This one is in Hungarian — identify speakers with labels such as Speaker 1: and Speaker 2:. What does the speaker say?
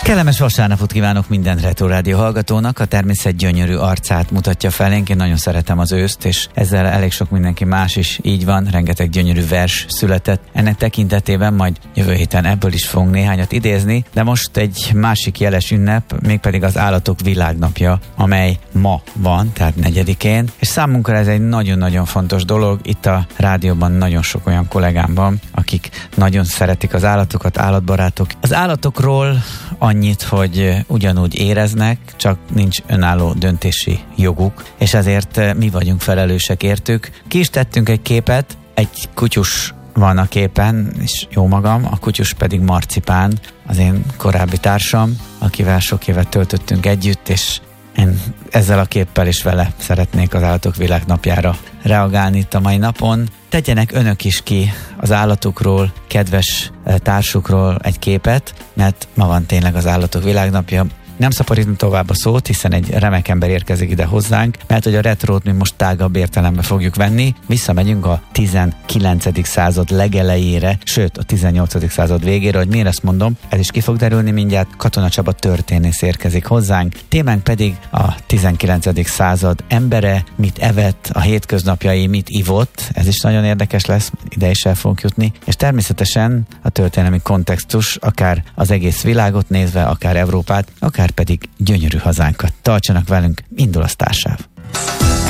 Speaker 1: Kellemes vasárnapot kívánok minden Retro Rádió hallgatónak, a természet gyönyörű arcát mutatja felénk. Én nagyon szeretem az őszt, és ezzel elég sok mindenki más is így van, rengeteg gyönyörű vers született. Ennek tekintetében majd jövő héten ebből is fogunk néhányat idézni, de most egy másik jeles ünnep, mégpedig az Állatok Világnapja, amely ma van, tehát 4-én, és számunkra ez egy nagyon-nagyon fontos dolog. Itt a rádióban nagyon sok olyan kollégám van, akik nagyon szeretik az állatokat, állatbarátok. Az állatokról annyit, hogy ugyanúgy éreznek, csak nincs önálló döntési joguk, és ezért mi vagyunk felelősek értük. Ki is tettünk egy képet, egy kutyus van a képen, és jó magam, a kutyus pedig Marcipán, az én korábbi társam, akivel sok évet töltöttünk együtt, és én ezzel a képpel is vele szeretnék az Állatok Világnapjára reagálni itt a mai napon. Tegyenek önök is ki az állatokról, kedves társukról egy képet, mert ma van tényleg az Állatok Világnapja. Nem szaporítom tovább a szót, hiszen egy remek ember érkezik ide hozzánk, mert hogy a retrót mi most tágabb értelembe fogjuk venni. Visszamegyünk a 19. század legelejére, sőt a 18. század végére, hogy miért ezt mondom, ez is ki fog derülni mindjárt. Katona Csaba történész érkezik hozzánk. Témánk pedig a 19. század embere, mit evett, a hétköznapjai, mit ivott, ez is nagyon érdekes lesz, ide is el fogunk jutni, és természetesen a történelmi kontextus, akár az egész világot nézve, akár Európát, akár pedig gyönyörű hazánkat. Tartsanak velünk, indul a Sztársáv!